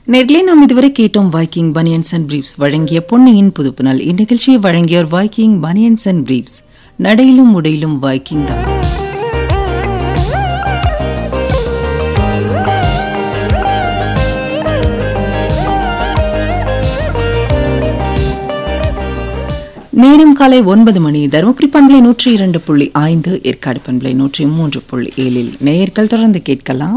நேர்களே, நாம் இதுவரை கேட்டோம் வைக்கிங் பனியன்ஸ் அண்ட் பிரீப்ஸ் வழங்கிய பொன்னியின் புதுப்புணல். இந்நிகழ்ச்சியை வழங்கியோர் வைக்கிங் பனியன்ஸ் அண்ட் பிரீப்ஸ். நடையிலும் உடையிலும் வைக்கிங் தான். நேரம் காலை 9 மணி. தருமபுரி பண்பலை 102.5, ஏற்காடு பண்பலை 103.7. நேயர்கள் தொடர்ந்து கேட்கலாம்.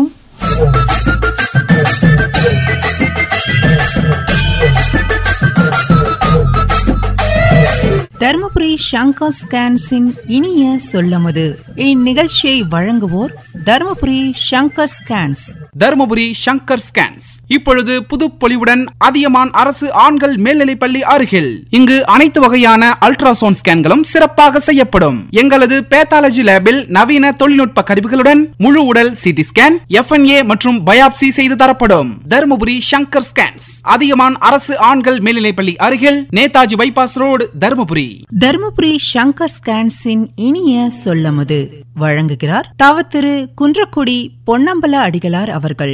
தர்மபுரி சங்கர் ஸ்கேன்ஸின் இனிய சொல்லமுது. இந்நிகழ்ச்சியை வழங்குவோர் தர்மபுரி சங்கர் ஸ்கேன்ஸ். தர்மபுரி சங்கர் ஸ்கேன்ஸ் இப்பொழுது புதுப்பொலிவுடன் அதியமான் அரசு ஆண்கள் மேல்நிலைப்பள்ளி அருகில். இங்கு அனைத்து வகையான அல்ட்ராசவுண்ட் ஸ்கேன்களும் சிறப்பாக செய்யப்படும். எங்களது பேத்தாலஜி லேபில் நவீன தொழில்நுட்ப கருவிகளுடன் முழு உடல் சிடி ஸ்கேன், FNA மற்றும் பயாப்சி செய்து தரப்படும். தர்மபுரி சங்கர் ஸ்கேன்ஸ், அதியமான் அரசு ஆண்கள் மேல்நிலைப்பள்ளி அருகில், நேதாஜி பைபாஸ் ரோடு, தர்மபுரி. தர்மபுரி சங்கர் ஸ்கேன்ஸின் இனிய சொல்லமுது வழங்குகிறார் தவ திரு குன்றக்குடி பொன்னம்பல அடிகளார் அவர்கள்.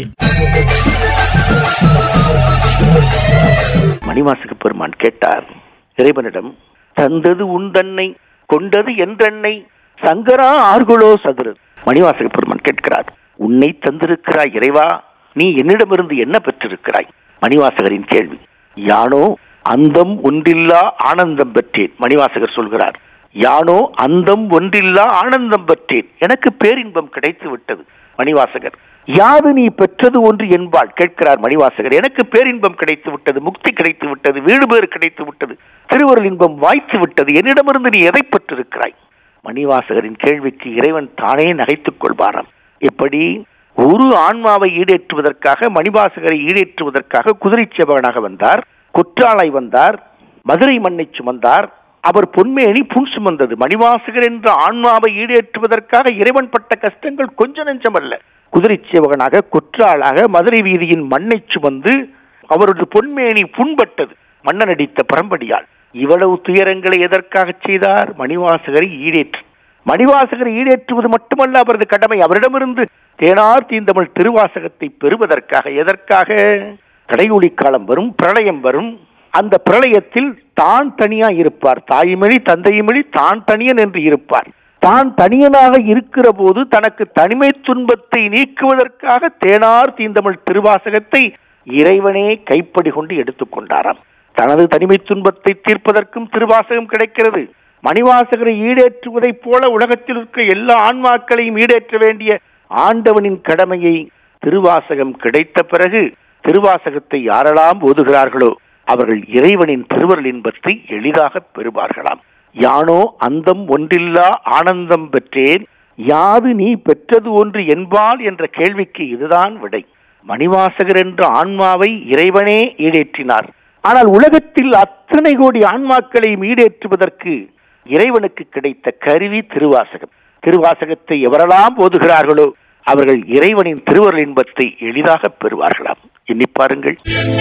மணிவாசக பெருமான் கேட்டார் இறைவனிடம், தந்தது உண்டன்னை, கொண்டது என்றென்னை, சங்கரா ஆர்குலோ சதுரு. மணிவாசக பெருமான் கேட்கிறார், உன்னை தந்திருக்கிறாய் இறைவா, நீ என்னிடமிருந்து என்ன பெற்றிருக்கிறாய்? மணிவாசகரின் கேள்வி. யானோ அந்தம் ஒன்றில்லா ஆனந்தம் பெற்றேன். மணிவாசகர் சொல்கிறார், யானோ அந்தம் ஒன்றில்லா ஆனந்தம் பெற்றேன், எனக்கு பேரின்பம் கிடைத்து விட்டது. மணிவாசகர், யாது நீ பெற்றது ஒன்று என்பாள்? கேட்கிறார் மணிவாசகர். எனக்கு பேரின்பம் கிடைத்து விட்டது, முக்தி கிடைத்து விட்டது, வீடு பேறு கிடைத்து விட்டது, திருவருள் இன்பம் வாய்த்து விட்டது, என்னிடமிருந்து நீ எதை பெற்றிருக்கிறாய்? மணிவாசகரின் கேள்விக்கு இறைவன் தானே நகைத்துக் கொள்வாராம். எப்படி? ஒரு ஆன்மாவை ஈடேற்றுவதற்காக, மணிவாசகரை ஈடேற்றுவதற்காக குதிரை சேவகனாக வந்தார், குற்றாலை வந்தார், மதுரை மண்ணை சுமந்தார், அவர் பொன்மேனி புன் சுமந்தது. மணிவாசகர் என்ற ஆன்மாவை ஈடேற்றுவதற்காக இறைவன் பட்ட கஷ்டங்கள் கொஞ்ச நெஞ்சமல்ல. குதிரை சேவகனாக, குற்றாளாக, மதுரை வீதியின் மண்ணை சுமந்து அவரது பொன்மேனி புண்பட்டது மன்னன் அடித்த பரம்படியால். இவ்வளவு துயரங்களை எதற்காக செய்தார்? மணிவாசகரை ஈடேற்று. மணிவாசகரை ஈடேற்றுவது மட்டுமல்ல அவரது கடமை, அவரிடமிருந்து தேனார் தீந்தமிழ் திருவாசகத்தை பெறுவதற்காக. எதற்காக? கடையூழி காலம் வரும், பிரளயம் வரும். அந்த பிரளயத்தில் தான் தனியா இருப்பார். தாயுமொழி தந்தையுமொழி தான் தனியன் என்று இருப்பார். தான் தனியனாக இருக்கிற போது தனக்கு தனிமை துன்பத்தை நீக்குவதற்காக தேனார் தீந்தமிழ் திருவாசகத்தை இறைவனே கைப்படி கொண்டு எடுத்துக்கொண்டாராம். தனது தனிமை துன்பத்தை தீர்ப்பதற்கும் திருவாசகம் கிடைக்கிறது. மணிவாசகரை ஈடேற்றுவதைப் போல உலகத்தில் இருக்கிற எல்லா ஆன்மாக்களையும் ஈடேற்ற வேண்டிய ஆண்டவனின் கடமையை திருவாசகம் கிடைத்த பிறகு திருவாசகத்தை யாரெல்லாம் ஓதுகிறார்களோ அவர்கள் இறைவனின் திருவருள் இன்பத்தை எளிதாக பெறுவார்களாம். யானோ அந்தம் ஒன்றில்லா ஆனந்தம் பெற்றேன், யாது நீ பெற்றது ஒன்று என்பால் என்ற கேள்விக்கு இதுதான் விடை. மணிவாசகர் என்ற ஆன்மாவை இறைவனே ஈடேற்றினார். ஆனால் உலகத்தில் அத்தனை கோடி ஆன்மாக்களையும் ஈடேற்றுவதற்கு இறைவனுக்கு கிடைத்த கருவி திருவாசகம். திருவாசகத்தை எவரெல்லாம் ஓதுகிறார்களோ அவர்கள் இறைவனின் திருவருள் இன்பத்தை எளிதாக பெறுவார்களாம். எண்ணி பாருங்கள்.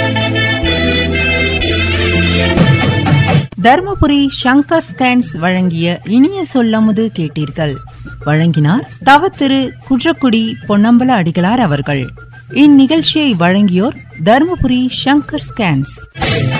தர்மபுரி சங்கர் ஸ்கேன்ஸ் வழங்கிய இனிய சொல்லமுது கேட்டீர்கள். வழங்கினார் தவ திரு குன்றக்குடி பொன்னம்பல அடிகளார் அவர்கள். இந்நிகழ்ச்சியை வழங்கியோர் தர்மபுரி சங்கர் ஸ்கேன்ஸ்.